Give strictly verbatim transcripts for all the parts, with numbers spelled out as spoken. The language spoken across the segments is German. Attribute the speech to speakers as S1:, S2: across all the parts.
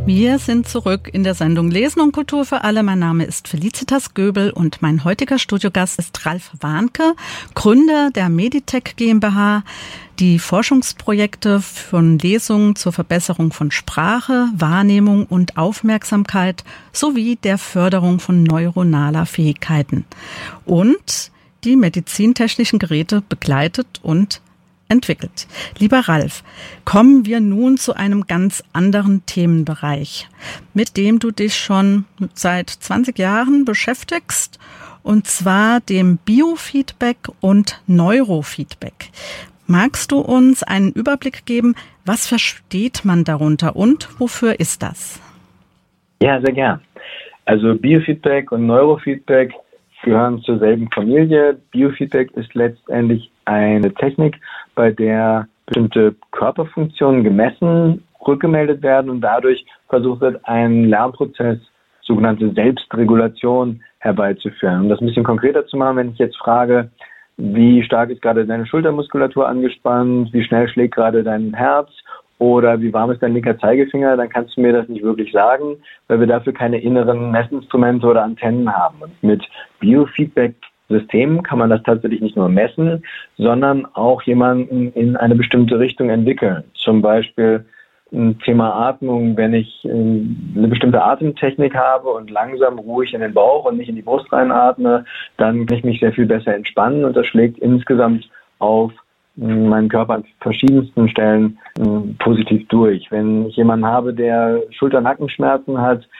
S1: Wir sind zurück in der Sendung Lesen und Kultur für alle. Mein Name ist Felicitas Göbel und mein heutiger Studiogast ist Ralf Warnke, Gründer der Meditech GmbH, die Forschungsprojekte von Lesungen zur Verbesserung von Sprache, Wahrnehmung und Aufmerksamkeit sowie der Förderung von neuronaler Fähigkeiten und die medizintechnischen Geräte begleitet und entwickelt. Lieber Ralf, kommen wir nun zu einem ganz anderen Themenbereich, mit dem du dich schon seit zwanzig Jahren beschäftigst, und zwar dem Biofeedback und Neurofeedback. Magst du uns einen Überblick geben, was versteht man darunter und wofür ist das?
S2: Ja, sehr gern. Also Biofeedback und Neurofeedback gehören zur selben Familie. Biofeedback ist letztendlich eine Technik, bei der bestimmte Körperfunktionen gemessen, rückgemeldet werden und dadurch versucht wird, einen Lernprozess, sogenannte Selbstregulation, herbeizuführen. Um das ein bisschen konkreter zu machen, wenn ich jetzt frage, wie stark ist gerade deine Schultermuskulatur angespannt, wie schnell schlägt gerade dein Herz oder wie warm ist dein linker Zeigefinger, dann kannst du mir das nicht wirklich sagen, weil wir dafür keine inneren Messinstrumente oder Antennen haben. Und mit Biofeedback-Systemen kann man das tatsächlich nicht nur messen, sondern auch jemanden in eine bestimmte Richtung entwickeln. Zum Beispiel ein Thema Atmung, wenn ich eine bestimmte Atemtechnik habe und langsam ruhig in den Bauch und nicht in die Brust reinatme, dann kann ich mich sehr viel besser entspannen und das schlägt insgesamt auf meinen Körper an verschiedensten Stellen äh, positiv durch. Wenn ich jemanden habe, der Schulter-Nackenschmerzen hat, äh,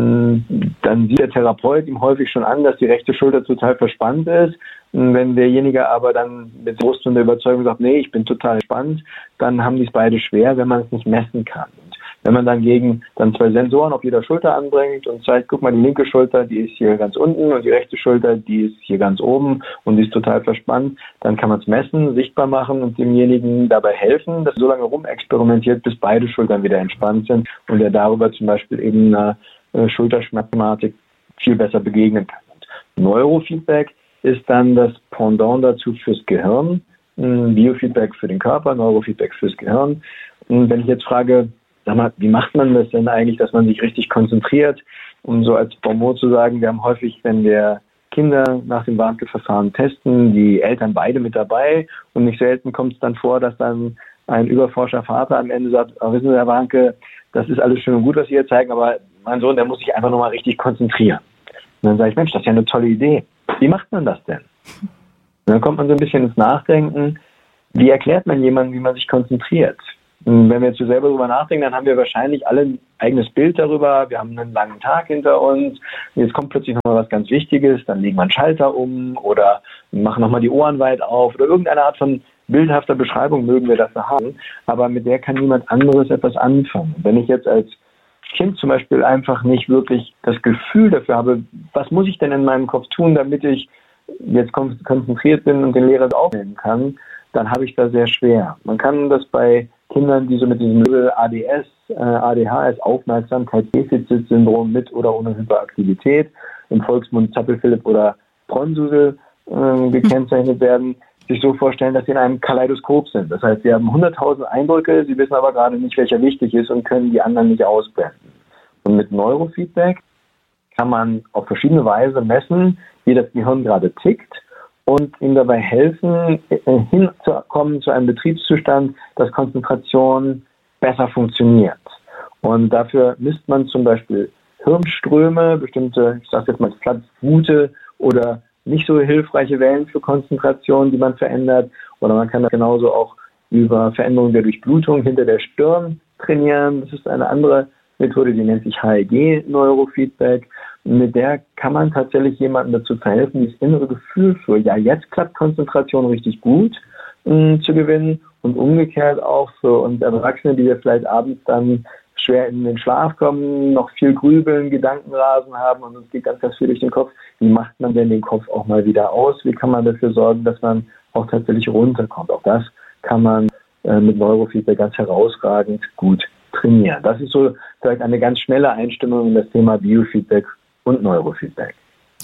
S2: dann sieht der Therapeut ihm häufig schon an, dass die rechte Schulter total verspannt ist. Und wenn derjenige aber dann mit Brust und der Überzeugung sagt, nee, ich bin total entspannt, dann haben die es beide schwer, wenn man es nicht messen kann. Und wenn man dann gegen dann zwei Sensoren auf jeder Schulter anbringt und zeigt, guck mal, die linke Schulter, die ist hier ganz unten und die rechte Schulter, die ist hier ganz oben und die ist total verspannt, dann kann man es messen, sichtbar machen und demjenigen dabei helfen, dass er so lange rumexperimentiert, bis beide Schultern wieder entspannt sind und er darüber zum Beispiel eben einer äh, Schulterschmerzthematik viel besser begegnen kann. Und Neurofeedback ist dann das Pendant dazu fürs Gehirn, Biofeedback für den Körper, Neurofeedback fürs Gehirn. Und wenn ich jetzt frage, sag mal, wie macht man das denn eigentlich, dass man sich richtig konzentriert? Um so als Bonmot zu sagen, wir haben häufig, wenn wir Kinder nach dem Warnke-Verfahren testen, die Eltern beide mit dabei und nicht selten kommt es dann vor, dass dann ein überforscher Vater am Ende sagt, oh, wissen Sie, Herr Warnke, das ist alles schön und gut, was Sie hier zeigen, aber mein Sohn, der muss sich einfach nochmal richtig konzentrieren. Und dann sage ich, Mensch, das ist ja eine tolle Idee. Wie macht man das denn? Und dann kommt man so ein bisschen ins Nachdenken, wie erklärt man jemandem, wie man sich konzentriert? Und wenn wir jetzt so selber darüber nachdenken, dann haben wir wahrscheinlich alle ein eigenes Bild darüber. Wir haben einen langen Tag hinter uns. Jetzt kommt plötzlich nochmal was ganz Wichtiges. Dann legen wir einen Schalter um oder machen nochmal die Ohren weit auf oder irgendeine Art von bildhafter Beschreibung mögen wir dafür haben. Aber mit der kann niemand anderes etwas anfangen. Wenn ich jetzt als Kind zum Beispiel einfach nicht wirklich das Gefühl dafür habe, was muss ich denn in meinem Kopf tun, damit ich jetzt konzentriert bin und den Lehrer aufnehmen kann, dann habe ich da sehr schwer. Man kann das bei Kindern, die so mit diesem A D S, äh, A D H S, Aufmerksamkeitsdefizitsyndrom mit oder ohne Hyperaktivität, im Volksmund Zappel-Philipp oder Bronsusel äh, gekennzeichnet werden, sich so vorstellen, dass sie in einem Kaleidoskop sind. Das heißt, sie haben hunderttausend Eindrücke, sie wissen aber gerade nicht, welcher wichtig ist und können die anderen nicht ausblenden. Und mit Neurofeedback kann man auf verschiedene Weise messen, wie das Gehirn gerade tickt und ihm dabei helfen, hinzukommen zu einem Betriebszustand, dass Konzentration besser funktioniert. Und dafür misst man zum Beispiel Hirnströme, bestimmte, ich sage jetzt mal platt, gute oder nicht so hilfreiche Wellen für Konzentration, die man verändert. Oder man kann das genauso auch über Veränderungen der Durchblutung hinter der Stirn trainieren. Das ist eine andere Methode, die nennt sich H E G-Neurofeedback. Mit der kann man tatsächlich jemandem dazu verhelfen, dieses innere Gefühl für, ja, jetzt klappt Konzentration richtig gut, mh, zu gewinnen und umgekehrt auch für uns Erwachsene, die wir vielleicht abends dann schwer in den Schlaf kommen, noch viel grübeln, Gedankenrasen haben und uns geht ganz, ganz viel durch den Kopf. Wie macht man denn den Kopf auch mal wieder aus? Wie kann man dafür sorgen, dass man auch tatsächlich runterkommt? Auch das kann man äh, mit Neurofeedback ganz herausragend gut trainieren. Das ist so vielleicht eine ganz schnelle Einstimmung in das Thema Biofeedback und Neurofeedback.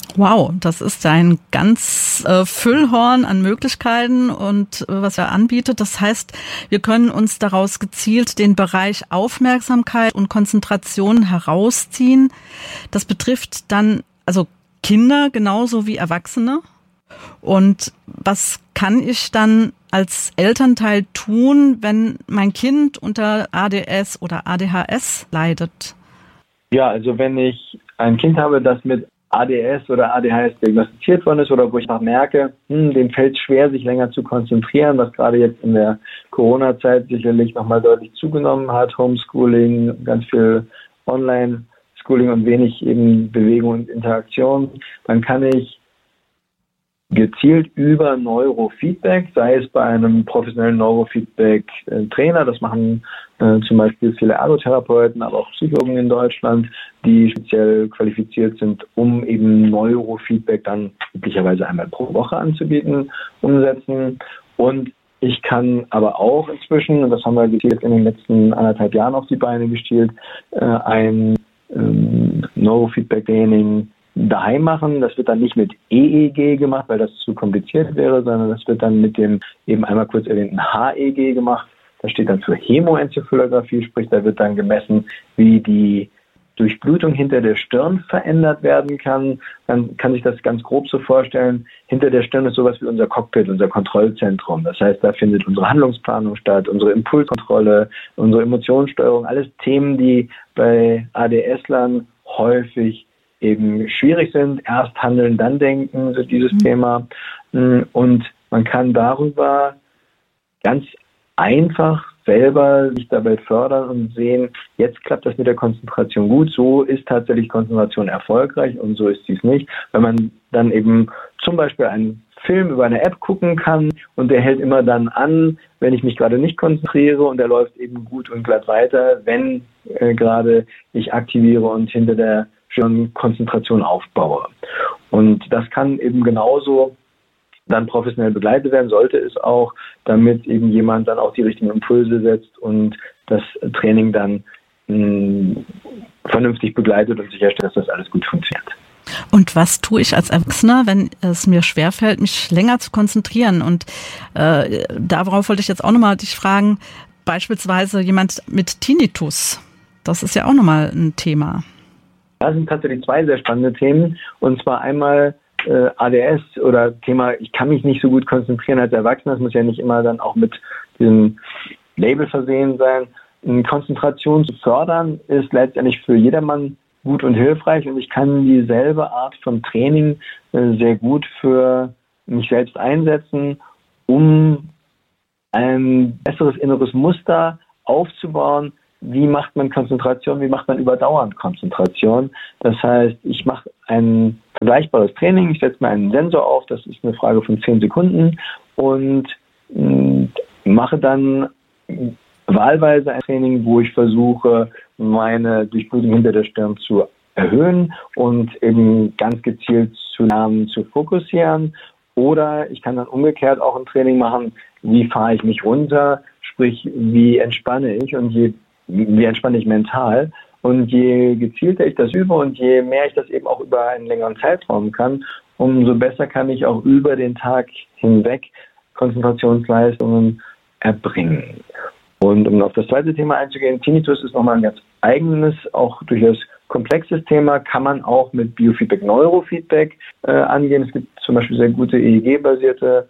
S1: Wow, das ist ein ganz äh, Füllhorn an Möglichkeiten und äh, was er anbietet. Das heißt, wir können uns daraus gezielt den Bereich Aufmerksamkeit und Konzentration herausziehen. Das betrifft dann also Kinder genauso wie Erwachsene. Und was kann ich dann als Elternteil tun, wenn mein Kind unter A D S oder A D H S leidet?
S2: Ja, also wenn ich ein Kind habe, das mit A D S oder A D H S diagnostiziert worden ist oder wo ich auch merke, hm, dem fällt es schwer, sich länger zu konzentrieren, was gerade jetzt in der Corona-Zeit sicherlich nochmal deutlich zugenommen hat, Homeschooling, ganz viel Online-Schooling und wenig eben Bewegung und Interaktion, dann kann ich gezielt über Neurofeedback, sei es bei einem professionellen Neurofeedback-Trainer, das machen äh, zum Beispiel viele Ergotherapeuten, aber auch Psychologen in Deutschland, die speziell qualifiziert sind, um eben Neurofeedback dann üblicherweise einmal pro Woche anzubieten, umsetzen. Und ich kann aber auch inzwischen, und das haben wir gezielt in den letzten anderthalb Jahren auf die Beine gestellt, äh, ein ähm, Neurofeedback-Training daheim machen. Das wird dann nicht mit E E G gemacht, weil das zu kompliziert wäre, sondern das wird dann mit dem eben einmal kurz erwähnten H E G gemacht. Das steht dann für Hämoenzephalographie, sprich da wird dann gemessen, wie die Durchblutung hinter der Stirn verändert werden kann. Dann kann sich das ganz grob so vorstellen, hinter der Stirn ist sowas wie unser Cockpit, unser Kontrollzentrum. Das heißt, da findet unsere Handlungsplanung statt, unsere Impulskontrolle, unsere Emotionssteuerung, alles Themen, die bei A D S-Lern häufig eben schwierig sind. Erst handeln, dann denken, so dieses mhm. Thema. Und man kann darüber ganz einfach selber sich dabei fördern und sehen, jetzt klappt das mit der Konzentration gut, so ist tatsächlich Konzentration erfolgreich und so ist dies nicht. Wenn man dann eben zum Beispiel einen Film über eine App gucken kann und der hält immer dann an, wenn ich mich gerade nicht konzentriere und der läuft eben gut und glatt weiter, wenn äh, gerade ich aktiviere und hinter der schon Konzentration aufbaue. Und das kann eben genauso dann professionell begleitet werden, sollte es auch, damit eben jemand dann auch die richtigen Impulse setzt und das Training dann mh, vernünftig begleitet und sicherstellt, dass das alles gut funktioniert.
S1: Und was tue ich als Erwachsener, wenn es mir schwerfällt, mich länger zu konzentrieren? Und äh, darauf wollte ich jetzt auch nochmal dich fragen, beispielsweise jemand mit Tinnitus, das ist ja auch nochmal ein Thema.
S2: Das sind tatsächlich zwei sehr spannende Themen. Und zwar einmal äh, A D S oder Thema, ich kann mich nicht so gut konzentrieren als Erwachsener. Das muss ja nicht immer dann auch mit diesem Label versehen sein. Konzentration zu fördern ist letztendlich für jedermann gut und hilfreich. Und ich kann dieselbe Art von Training äh, sehr gut für mich selbst einsetzen, um ein besseres inneres Muster aufzubauen. Wie macht man Konzentration, wie macht man überdauernd Konzentration? Das heißt, ich mache ein vergleichbares Training, ich setze mir einen Sensor auf, das ist eine Frage von zehn Sekunden und mh, mache dann wahlweise ein Training, wo ich versuche, meine Durchblutung hinter der Stirn zu erhöhen und eben ganz gezielt zu lernen, zu fokussieren. Oder ich kann dann umgekehrt auch ein Training machen, wie fahre ich mich runter, sprich, wie entspanne ich und je wie entspanne ich mental. Und je gezielter ich das übe und je mehr ich das eben auch über einen längeren Zeitraum kann, umso besser kann ich auch über den Tag hinweg Konzentrationsleistungen erbringen. Und um auf das zweite Thema einzugehen, Tinnitus ist nochmal ein ganz eigenes, auch durchaus komplexes Thema, kann man auch mit Biofeedback, Neurofeedback äh, angehen. Es gibt zum Beispiel sehr gute E E G-basierte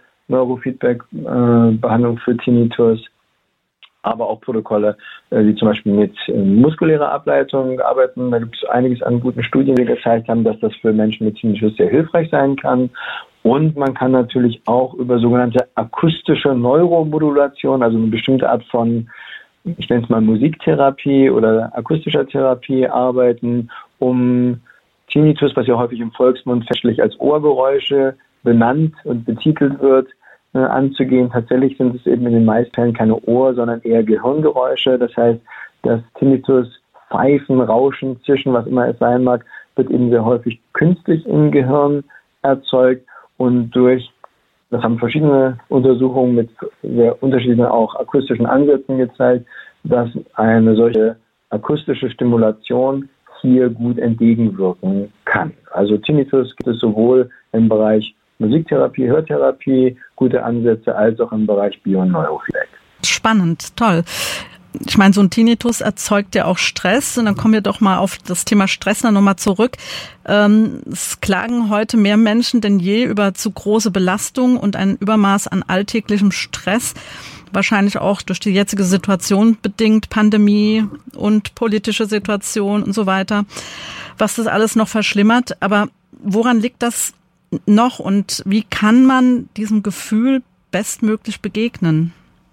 S2: Neurofeedback-Behandlung äh, für Tinnitus, aber auch Protokolle, äh, die zum Beispiel mit äh, muskulärer Ableitung arbeiten. Da gibt es einiges an guten Studien, die gezeigt haben, dass das für Menschen mit Tinnitus sehr hilfreich sein kann. Und man kann natürlich auch über sogenannte akustische Neuromodulation, also eine bestimmte Art von, ich nenne es mal Musiktherapie oder akustischer Therapie arbeiten, um Tinnitus, was ja häufig im Volksmund fälschlich als Ohrgeräusche benannt und betitelt wird, äh, anzugehen. Tatsächlich sind es eben in den meisten Fällen keine Ohr-, sondern eher Gehirngeräusche. Das heißt, das Tinnitus, Pfeifen, Rauschen, Zischen, was immer es sein mag, wird eben sehr häufig künstlich im Gehirn erzeugt. Und durch, das haben verschiedene Untersuchungen mit sehr unterschiedlichen auch akustischen Ansätzen gezeigt, dass eine solche akustische Stimulation hier gut entgegenwirken kann. Also Tinnitus gibt es sowohl im Bereich Musiktherapie, Hörtherapie, gute Ansätze, als auch im Bereich Bio- und Neurofeedback.
S1: Spannend, toll. Ich meine, so ein Tinnitus erzeugt ja auch Stress. Und dann kommen wir doch mal auf das Thema Stress noch mal zurück. Ähm, es klagen heute mehr Menschen denn je über zu große Belastung und ein Übermaß an alltäglichem Stress. Wahrscheinlich auch durch die jetzige Situation bedingt, Pandemie und politische Situation und so weiter, was das alles noch verschlimmert. Aber woran liegt das noch und wie kann man diesem Gefühl bestmöglich begegnen?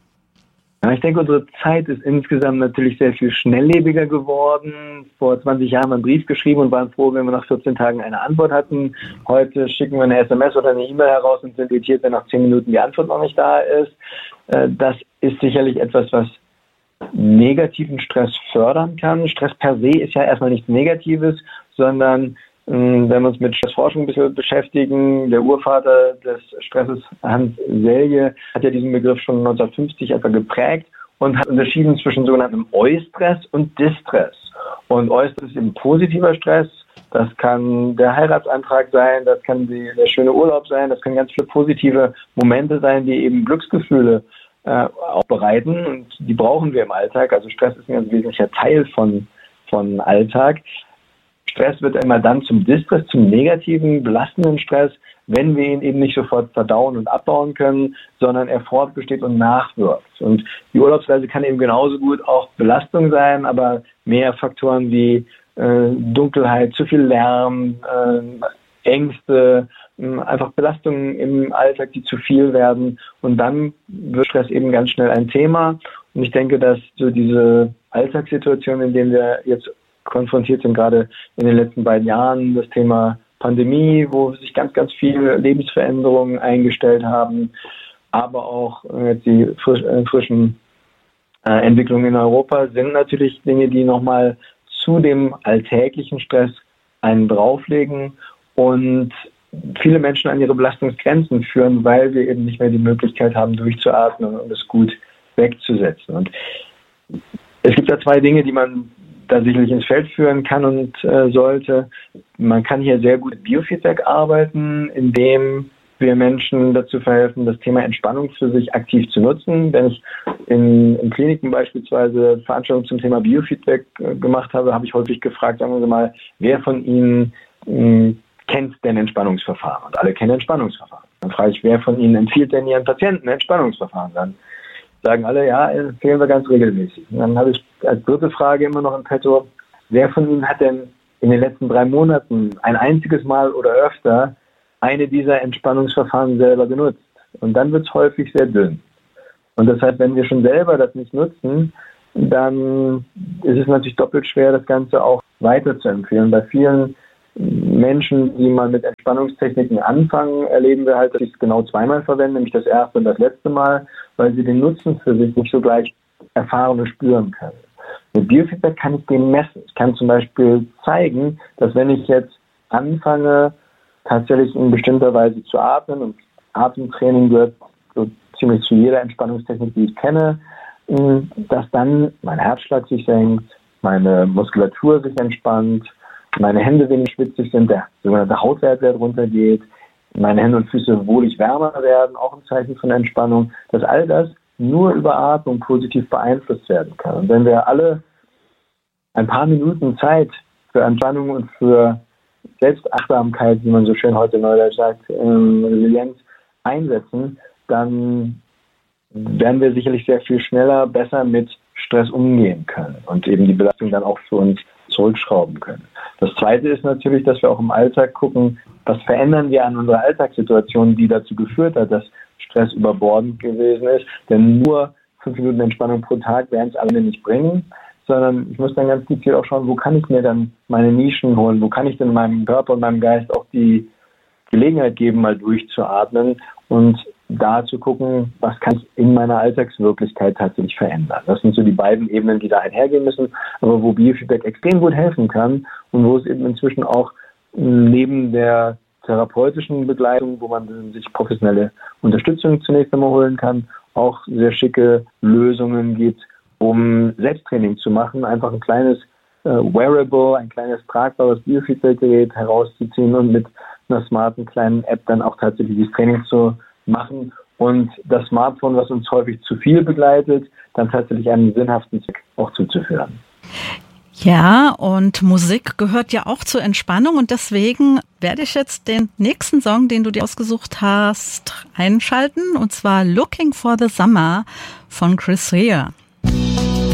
S2: Ja, ich denke, unsere Zeit ist insgesamt natürlich sehr viel schnelllebiger geworden. Vor zwanzig Jahren haben wir einen Brief geschrieben und waren froh, wenn wir nach vierzehn Tagen eine Antwort hatten. Heute schicken wir eine S M S oder eine E-Mail heraus und sind irritiert, wenn nach zehn Minuten die Antwort noch nicht da ist. Das ist sicherlich etwas, was negativen Stress fördern kann. Stress per se ist ja erstmal nichts Negatives, sondern wenn wir uns mit Stressforschung ein bisschen beschäftigen, der Urvater des Stresses, Hans Selye, hat ja diesen Begriff schon neunzehnhundertfünfzig etwa geprägt und hat unterschieden zwischen sogenanntem Eustress und Distress. Und Eustress ist eben positiver Stress. Das kann der Heiratsantrag sein, das kann die, der schöne Urlaub sein, das können ganz viele positive Momente sein, die eben Glücksgefühle äh, auch bereiten. Und die brauchen wir im Alltag. Also Stress ist ein ganz wesentlicher Teil von, von Alltag. Stress wird immer dann zum Distress, zum negativen, belastenden Stress, wenn wir ihn eben nicht sofort verdauen und abbauen können, sondern er fortbesteht und nachwirkt. Und die Urlaubsreise kann eben genauso gut auch Belastung sein, aber mehr Faktoren wie äh, Dunkelheit, zu viel Lärm, äh, Ängste, äh, einfach Belastungen im Alltag, die zu viel werden. Und dann wird Stress eben ganz schnell ein Thema. Und ich denke, dass so diese Alltagssituation, in denen wir jetzt konfrontiert sind, gerade in den letzten beiden Jahren, das Thema Pandemie, wo sich ganz, ganz viele Lebensveränderungen eingestellt haben, aber auch äh, die frisch, äh, frischen äh, Entwicklungen in Europa sind natürlich Dinge, die nochmal zu dem alltäglichen Stress einen drauflegen und viele Menschen an ihre Belastungsgrenzen führen, weil wir eben nicht mehr die Möglichkeit haben, durchzuatmen und es gut wegzusetzen. Und es gibt da zwei Dinge, die man da sicherlich ins Feld führen kann und äh, sollte. Man kann hier sehr gut mit Biofeedback arbeiten, indem wir Menschen dazu verhelfen, das Thema Entspannung für sich aktiv zu nutzen. Wenn ich in, in Kliniken beispielsweise Veranstaltungen zum Thema Biofeedback äh, gemacht habe, habe ich häufig gefragt, sagen wir mal, wer von Ihnen mh, kennt denn Entspannungsverfahren? Und alle kennen Entspannungsverfahren. Dann frage ich, wer von Ihnen empfiehlt denn Ihren Patienten Entspannungsverfahren? Dann sagen alle, ja, empfehlen wir ganz regelmäßig. Und dann habe ich als dritte Frage immer noch im Petto, wer von Ihnen hat denn in den letzten drei Monaten ein einziges Mal oder öfter eine dieser Entspannungsverfahren selber genutzt? Und dann wird es häufig sehr dünn. Und deshalb, wenn wir schon selber das nicht nutzen, dann ist es natürlich doppelt schwer, das Ganze auch weiter zu empfehlen. Bei vielen Menschen, die mal mit Entspannungstechniken anfangen, erleben wir halt, dass sie es genau zweimal verwenden, nämlich das erste und das letzte Mal, weil sie den Nutzen für sich nicht so gleich erfahren und spüren können. Mit Biofeedback kann ich den messen. Ich kann zum Beispiel zeigen, dass wenn ich jetzt anfange, tatsächlich in bestimmter Weise zu atmen, und Atemtraining gehört so ziemlich zu jeder Entspannungstechnik, die ich kenne, dass dann mein Herzschlag sich senkt, meine Muskulatur sich entspannt, meine Hände wenig schwitzig sind, der sogenannte Hautwertwert runtergeht, meine Hände und Füße wohlig wärmer werden, auch ein Zeichen von Entspannung, dass all das nur über Atmung positiv beeinflusst werden kann. Und wenn wir alle ein paar Minuten Zeit für Entspannung und für Selbstachtsamkeit, wie man so schön heute neudeutsch sagt, ähm, Resilienz einsetzen, dann werden wir sicherlich sehr viel schneller, besser mit Stress umgehen können und eben die Belastung dann auch für uns zurückschrauben können. Das Zweite ist natürlich, dass wir auch im Alltag gucken, was verändern wir an unserer Alltagssituation, die dazu geführt hat, dass Stress überbordend gewesen ist. Denn nur fünf Minuten Entspannung pro Tag werden es alleine nicht bringen, sondern ich muss dann ganz gezielt auch schauen, wo kann ich mir dann meine Nischen holen, wo kann ich denn meinem Körper und meinem Geist auch die Gelegenheit geben, mal durchzuatmen und da zu gucken, was kann ich in meiner Alltagswirklichkeit tatsächlich verändern. Das sind so die beiden Ebenen, die da einhergehen müssen, aber wo Biofeedback extrem gut helfen kann und wo es eben inzwischen auch neben der therapeutischen Begleitung, wo man sich professionelle Unterstützung zunächst einmal holen kann, auch sehr schicke Lösungen gibt, um Selbsttraining zu machen, einfach ein kleines äh, Wearable, ein kleines tragbares Biofeedback-Gerät herauszuziehen und mit einer smarten kleinen App dann auch tatsächlich das Training zu machen und das Smartphone, was uns häufig zu viel begleitet, dann tatsächlich einen sinnhaften Zweck auch zuzuführen.
S1: Ja, und Musik gehört ja auch zur Entspannung und deswegen werde ich jetzt den nächsten Song, den du dir ausgesucht hast, einschalten, und zwar Looking for the Summer von Chris Rea.